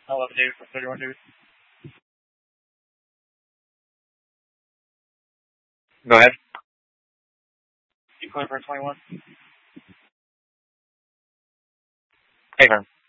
11 David for 31 David. Go ahead. You clear for 21? Hey, man.